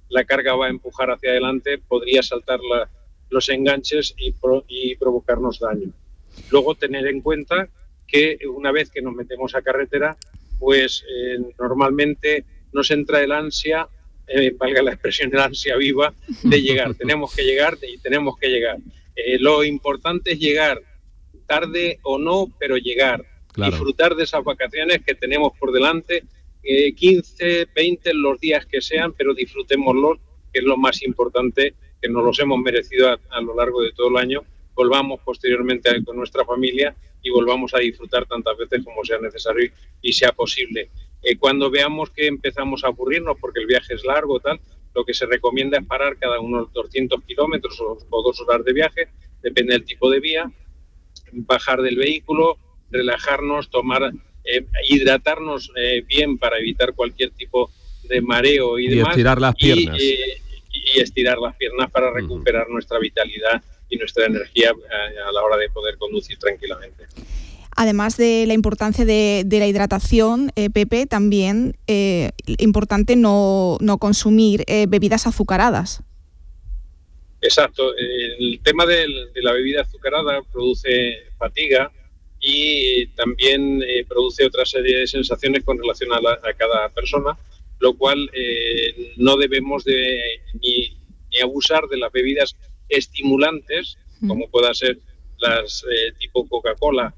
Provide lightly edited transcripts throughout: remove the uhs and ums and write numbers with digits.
la carga va a empujar hacia adelante, podría saltar los enganches y provocarnos daño. Luego tener en cuenta que una vez que nos metemos a carretera, pues normalmente nos entra el ansia, valga la expresión, el ansia viva de llegar. Tenemos que llegar y tenemos que llegar. Lo importante es llegar, tarde o no, pero llegar. Claro. Disfrutar de esas vacaciones que tenemos por delante, 15, 20, los días que sean, pero disfrutémoslos, que es lo más importante, que nos los hemos merecido a lo largo de todo el año. Volvamos posteriormente con nuestra familia y volvamos a disfrutar tantas veces como sea necesario y sea posible. Cuando veamos que empezamos a aburrirnos porque el viaje es largo, tal, lo que se recomienda es parar cada unos 200 kilómetros o 2 horas de viaje, depende del tipo de vía, bajar del vehículo, relajarnos, tomar, hidratarnos bien para evitar cualquier tipo de mareo y demás. Estirar las piernas. Y estirar las piernas para recuperar nuestra vitalidad y nuestra energía a la hora de poder conducir tranquilamente. Además de la importancia de la hidratación, Pepe, también importante no consumir bebidas azucaradas. Exacto. El tema de la bebida azucarada produce fatiga y también produce otra serie de sensaciones con relación a cada persona, lo cual no debemos ni abusar de las bebidas estimulantes, como pueda ser las tipo Coca-Cola,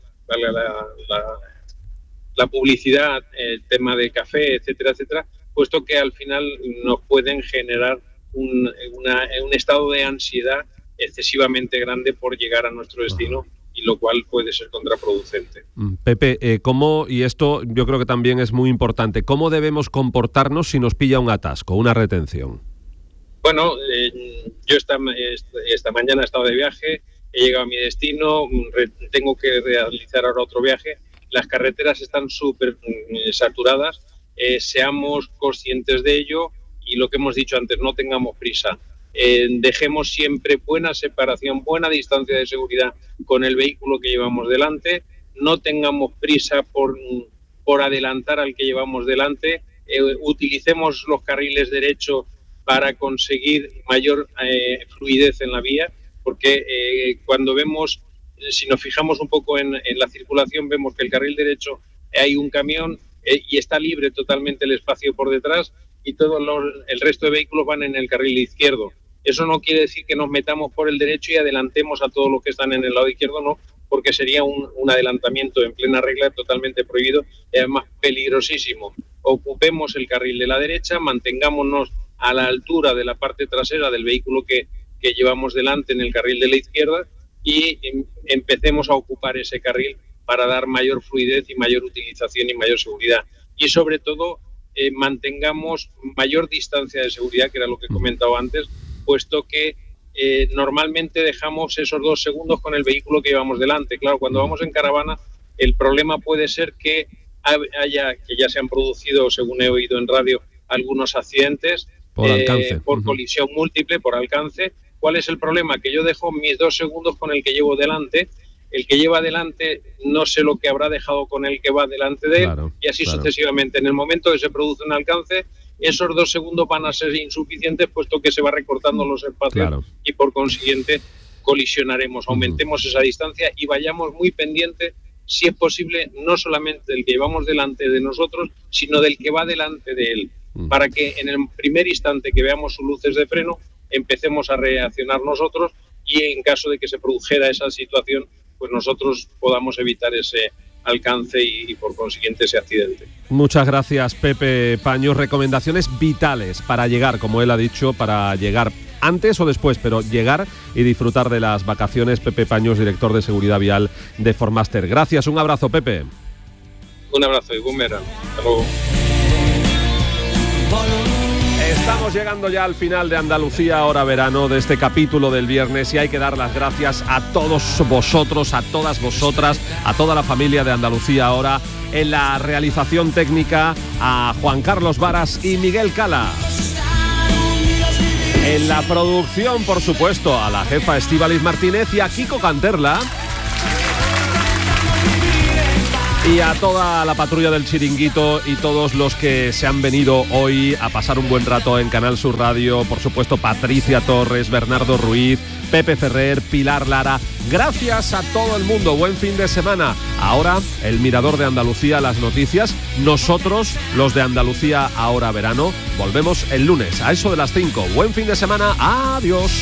la publicidad, el tema de café, etcétera, etcétera, puesto que al final nos pueden generar un estado de ansiedad excesivamente grande por llegar a nuestro destino, y lo cual puede ser contraproducente. Pepe, ¿cómo, y esto yo creo que también es muy importante, cómo debemos comportarnos si nos pilla un atasco, una retención? Bueno, yo esta mañana he estado de viaje, he llegado a mi destino, tengo que realizar ahora otro viaje. Las carreteras están súper saturadas, seamos conscientes de ello y lo que hemos dicho antes, no tengamos prisa. Dejemos siempre buena separación, buena distancia de seguridad con el vehículo que llevamos delante, no tengamos prisa por adelantar al que llevamos delante, utilicemos los carriles derechos para conseguir mayor fluidez en la vía, porque cuando vemos, si nos fijamos un poco en la circulación, vemos que el carril derecho hay un camión y está libre totalmente el espacio por detrás y el resto de vehículos van en el carril izquierdo. Eso no quiere decir que nos metamos por el derecho y adelantemos a todos los que están en el lado izquierdo, no, porque sería un adelantamiento en plena regla totalmente prohibido y además peligrosísimo. Ocupemos el carril de la derecha, mantengámonos a la altura de la parte trasera del vehículo que llevamos delante en el carril de la izquierda y empecemos a ocupar ese carril para dar mayor fluidez y mayor utilización y mayor seguridad. Y sobre todo, mantengamos mayor distancia de seguridad, que era lo que he comentado antes, puesto que normalmente dejamos esos 2 segundos con el vehículo que llevamos delante. Claro, cuando vamos en caravana, el problema puede ser que ya se han producido, según he oído en radio, algunos accidentes por colisión múltiple, por alcance. ¿Cuál es el problema? Que yo dejo mis 2 segundos con el que llevo delante, el que lleva delante no sé lo que habrá dejado con el que va delante de él, y así sucesivamente. En el momento que se produce un alcance, esos 2 segundos van a ser insuficientes, puesto que se va recortando los espacios y por consiguiente colisionaremos. Aumentemos esa distancia y vayamos muy pendientes, si es posible, no solamente del que llevamos delante de nosotros, sino del que va delante de él, para que en el primer instante que veamos sus luces de freno, empecemos a reaccionar nosotros y en caso de que se produjera esa situación, pues nosotros podamos evitar ese alcance y por consiguiente ese accidente. Muchas gracias, Pepe Paños. Recomendaciones vitales para llegar, como él ha dicho, para llegar antes o después, pero llegar y disfrutar de las vacaciones. Pepe Paños, director de Seguridad Vial de Formaster. Gracias, un abrazo, Pepe. Un abrazo y buen verano. Hasta luego. Estamos llegando ya al final de Andalucía Ahora Verano, de este capítulo del viernes, y hay que dar las gracias a todos vosotros, a todas vosotras, a toda la familia de Andalucía Ahora, en la realización técnica a Juan Carlos Varas y Miguel Cala. En la producción, por supuesto, a la jefa Estíbaliz Martínez y a Kiko Canterla. Y a toda la patrulla del Chiringuito y todos los que se han venido hoy a pasar un buen rato en Canal Sur Radio, por supuesto Patricia Torres, Bernardo Ruiz, Pepe Ferrer, Pilar Lara, gracias a todo el mundo, buen fin de semana. Ahora el Mirador de Andalucía, las noticias, nosotros los de Andalucía Ahora Verano, volvemos el lunes a eso de las 5. Buen fin de semana, adiós.